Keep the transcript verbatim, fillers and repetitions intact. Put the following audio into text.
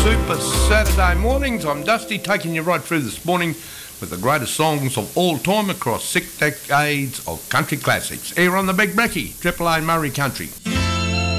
Super Saturday mornings. I'm Dusty, taking you right through this morning with the greatest songs of all time across six decades of country classics. Here on the Big Brekkie, Triple A Murray Country.